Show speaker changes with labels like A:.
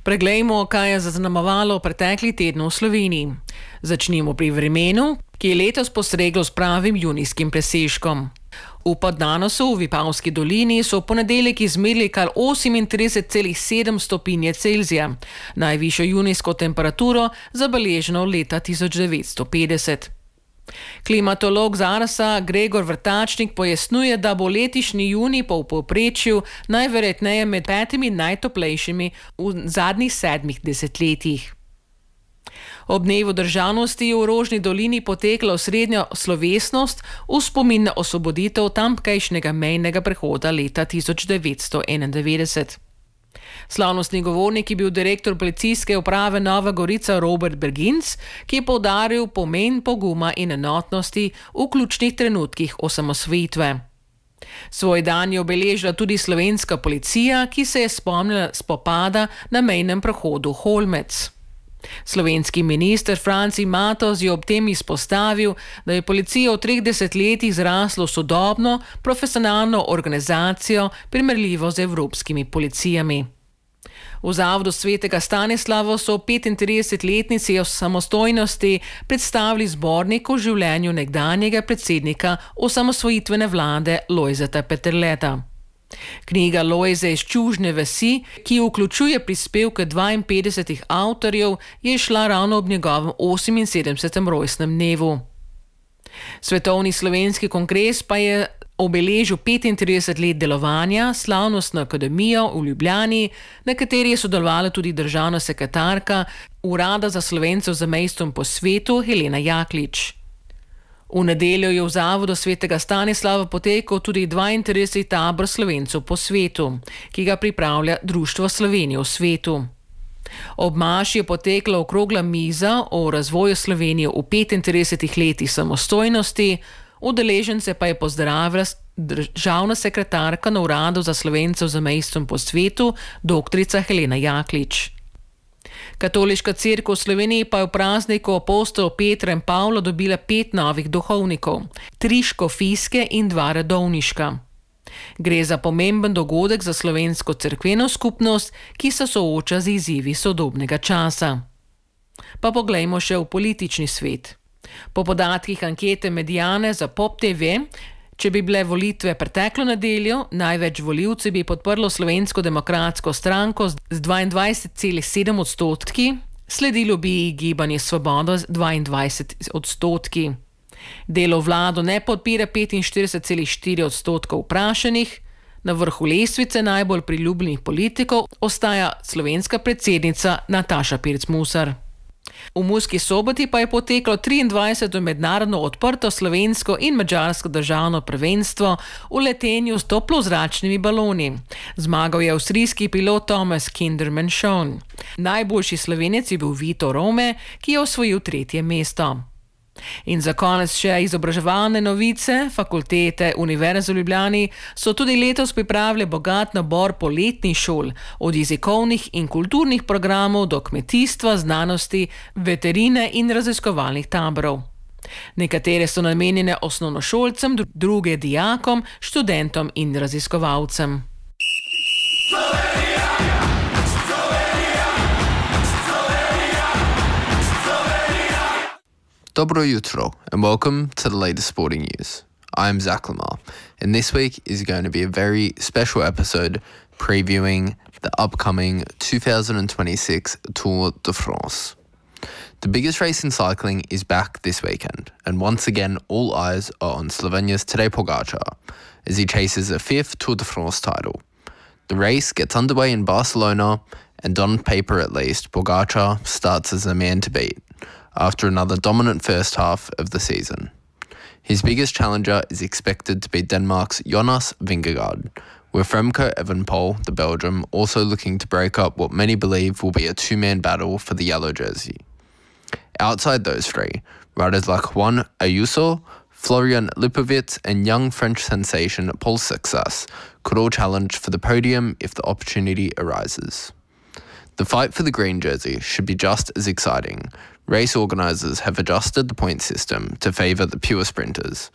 A: Preglejmo, kaj je zaznamovalo pretekli teden v Sloveniji. Začnimo pri vremenu, ki je letos postreglo s pravim junijskim presežkom. V Podnanosu v Vipavski dolini so v ponedeljek izmerili kar 38,7 stopinje Celzija, najvišjo junijsko temperaturo zabeleženo leta 1950. Klimatolog Zarsa Gregor Vrtačnik pojasnjuje, da bo letošnji junij po povprečju najverjetneje med 5 najtoplejšimi v zadnjih 7 desetletjih. Ob dnevu državnosti je v Rožni dolini potekla osrednja slovesnost v spomin na osvoboditev tamkajšnjega mejnega prehoda leta 1991. Slavnostni govornik je bil direktor policijske uprave Nova Gorica Robert Berginc, ki je poudaril pomen poguma in enotnosti v ključnih trenutkih osamosvojitve. Svoj dan je obeležila tudi slovenska policija, ki se je spomnila spopada na mejnem prehodu Holmec. Slovenski minister Franci Matoz je ob tem izpostavil, da je policija v 30 letih zrasla v sodobno, profesionalno organizacijo, primerljivo z evropskimi policijami. V Zavodu svetega Stanislava so v 35-letnici samostojnosti predstavili zbornik o življenju nekdanjega predsednika osamosvojitvene vlade Lojzeta Peterleta. Knjiga Lojze iz Čužne vasi, ki vključuje prispevke 52 avtorjev, je šla ravno ob njegovem 78. rojstnem dnevu. Svetovni slovenski kongres pa je obeležil 35 let delovanja, slavnostno akademijo v Ljubljani, na kateri je sodelovala tudi državna sekretarka Urada za Slovence v zamejstvu po svetu Helena Jaklič. V nedeljo je v Zavodu svetega Stanislava potekal tudi 32. tabor Slovencev po svetu, ki ga pripravlja Društvo Slovenije v svetu. Ob maši je potekla okrogla miza o razvoju Slovenije v 35 letih samostojnosti, udeležence pa je pozdravila državna sekretarka na Uradu za Slovence v zamejstvu po svetu dr. Helena Jaklič. Katoliška cerkev v Sloveniji pa je v prazniku apostolov Petra in Pavla dobila 5 novih duhovnikov, 3 škofijske in 2 redovniška. Gre za pomemben dogodek za slovensko cerkveno skupnost, ki se sooča z izzivi sodobnega časa. Pa poglejmo še v politični svet. Po podatkih ankete Mediane za Pop TV, če bi bile volitve preteklo nedeljo, največ volivcev bi podprlo Slovensko demokratsko stranko z 22,7 odstotki, sledilo bi Gibanje Svoboda z 22 odstotki. Delo vlado ne podpira 45,4 odstotkov vprašanih, na vrhu lestvice najbolj priljubljenih politikov ostaja slovenska predsednica Nataša Pirc Musar. V Murski Soboti pa je poteklo 23. mednarodno odprto slovensko in madžarsko državno prvenstvo v letenju s toplozračnimi baloni. Zmagal je avstrijski pilot Thomas Kinderman-Schon. Najboljši Slovenec je bil Vito Rome, ki je osvojil 3. mesto. In za konec še izobraževalne novice. Fakultete Univerze v Ljubljani so tudi letos pripravile bogat nabor poletnih šol, od jezikovnih in kulturnih programov do kmetijstva, znanosti, veterine in raziskovalnih taborov. Nekatere so namenjene osnovnošolcem, druge dijakom, študentom in raziskovalcem.
B: Dobro jutro and welcome to the latest sporting news. I'm Zach Lamar, and this week is going to be a very special episode previewing the upcoming 2026 Tour de France. The biggest race in cycling is back this weekend, and once again all eyes are on Slovenia's Tadej Pogačar as he chases a 5th Tour de France title. The race gets underway in Barcelona, and on paper at least, Pogačar starts as a man to beat after another dominant first half of the season. His biggest challenger is expected to be Denmark's Jonas Vingegaard, with Remco Evenepoel, the Belgian, also looking to break up what many believe will be a 2-man battle for the yellow jersey. Outside those 3, riders like Juan Ayuso, Florian Lipovic and young French sensation Paul Success could all challenge for the podium if the opportunity arises. The fight for the green jersey should be just as exciting. Race organisers have adjusted the point system to favour the pure sprinters,